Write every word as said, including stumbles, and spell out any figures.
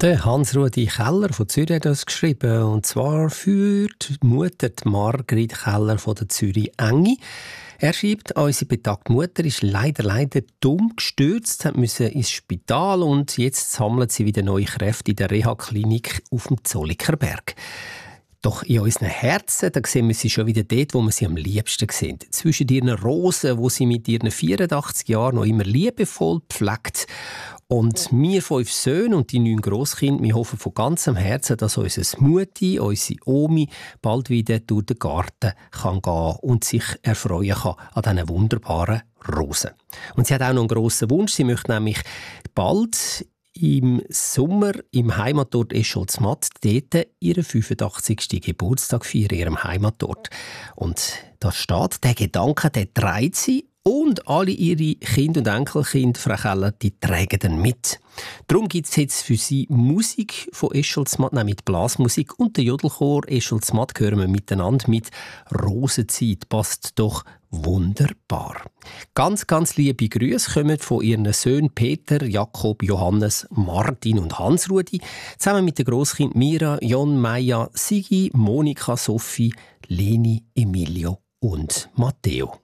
Der Hans-Rudi Keller von Zürich hat das geschrieben. Und zwar für die Mutter, die Margrit Keller von der Zürich Engi. Er schreibt, unsere betagte Mutter ist leider, leider dumm gestürzt, musste ins Spital und jetzt sammelt sie wieder neue Kräfte in der Reha-Klinik auf dem Zollikerberg. Doch in unseren Herzen, da sehen wir sie schon wieder dort, wo wir sie am liebsten sehen. Zwischen ihren Rosen, wo sie mit ihren vierundachtzig Jahren noch immer liebevoll pflegt. Und wir fünf Söhne und die neun Grosskinder, wir hoffen von ganzem Herzen, dass unser Mutti, unsere Omi, bald wieder durch den Garten kann gehen und sich erfreuen kann an diesen wunderbaren Rosen. Und sie hat auch noch einen grossen Wunsch. Sie möchte nämlich bald im Sommer im Heimatort Escholz-Matt dort ihren fünfundachtzigsten Geburtstag feiern, in ihrem Heimatort. Und da steht, der Gedanke, der treibt sie und alle ihre Kinder und Enkelkinder, Frau Keller, die tragen dann mit. Darum gibt es jetzt für sie Musik von Escholz-Matt, mit Blasmusik und der Jodelchor Escholz-Matt hören wir miteinander mit «Rosenzeit». Passt doch wunderbar. Ganz, ganz liebe Grüße kommen von ihren Söhnen Peter, Jakob, Johannes, Martin und Hans-Rudi, zusammen mit den Grosskind Mira, Jon, Maja, Sigi, Monika, Sophie, Leni, Emilio und Matteo.